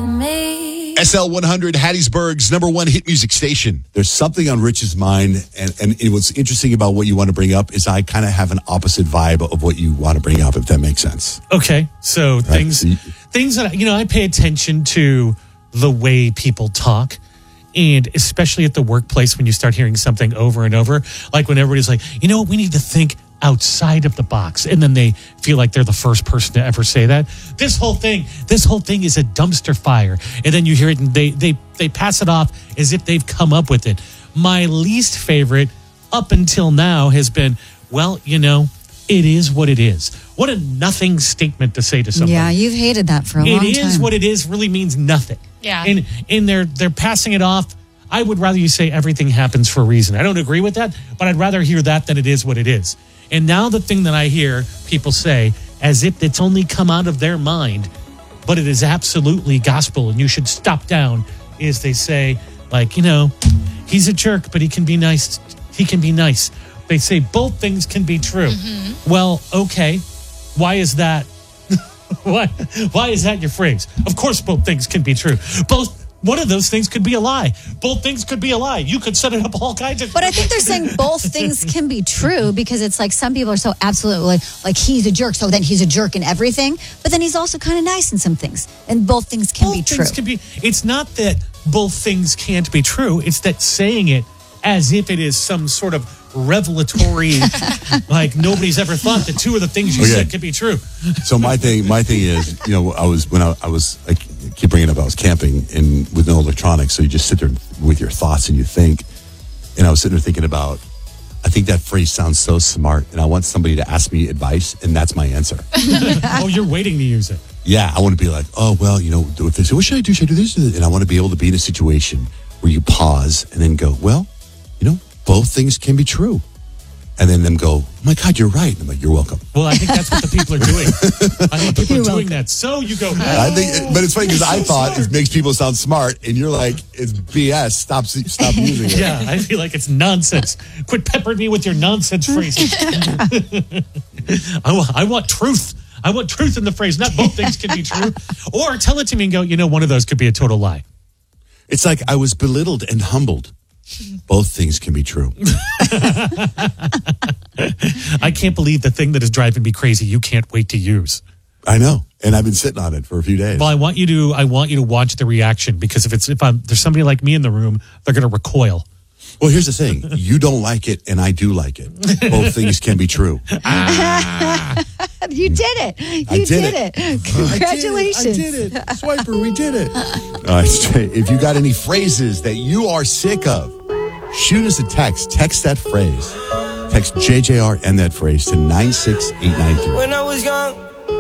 me. SL 100, Hattiesburg's number one hit music station. There's something on Rich's mind, and what's interesting about what you want to bring up is I kind of have an opposite vibe of what you want to bring up, if that makes sense. Okay, so Right. things that, I pay attention to the way people talk. And especially at the workplace when you start hearing something over and over, like when everybody's like, we need to think outside of the box. And then they feel like they're the first person to ever say that. This whole thing is a dumpster fire. And then you hear it and they pass it off as if they've come up with it. My least favorite up until now has been, it is what it is. What a nothing statement to say to somebody. Yeah, you've hated that for a long time. It is what it is really means nothing. Yeah. And they're passing it off. I would rather you say everything happens for a reason. I don't agree with that, but I'd rather hear that than it is what it is. And now the thing that I hear people say, as if it's only come out of their mind, but it is absolutely gospel and you should stop down, is they say, he's a jerk, but he can be nice. He can be nice. They say both things can be true. Mm-hmm. Well, okay. Why is that? Why is that your phrase? Of course both things can be true. One of those things could be a lie. Both things could be a lie. You could set it up all kinds of... But I think they're saying both things can be true because it's like some people are so absolutely like he's a jerk, so then he's a jerk in everything. But then he's also kind of nice in some things. And both things can be true. It's not that both things can't be true. It's that saying it as if it is some sort of revelatory, like nobody's ever thought that two of the things you said could be true. So my thing is, I keep bringing it up, I was camping and with no electronics, so you just sit there with your thoughts and you think. And I was sitting there thinking about, I think that phrase sounds so smart, and I want somebody to ask me advice, and that's my answer. Oh, you're waiting to use it. Yeah, I want to be like, if they say, what should I do? Should I do this? And I want to be able to be in a situation where you pause and then go, both things can be true. And then them go, oh my God, you're right. And I'm like, you're welcome. Well, I think that's what the people are doing. I think people are doing that. So you go, I think, but it's funny because I thought it makes people sound smart, and you're like, it's BS. Stop using it. Yeah, I feel like it's nonsense. Quit peppering me with your nonsense phrases. I want truth. I want truth in the phrase. Not both things can be true. Or tell it to me and go, one of those could be a total lie. It's like I was belittled and humbled. Both things can be true. I can't believe the thing that is driving me crazy you can't wait to use. I know, and I've been sitting on it for a few days. Well, I want you to watch the reaction, because if there's somebody like me in the room, they're going to recoil. Well, here's the thing: you don't like it, and I do like it. Both things can be true. You did it! You did it! Congratulations! I did it! Swiper, we did it! If you got any phrases that you are sick of, shoot us a text. Text that phrase. Text JJR and that phrase to 96893. When I was young,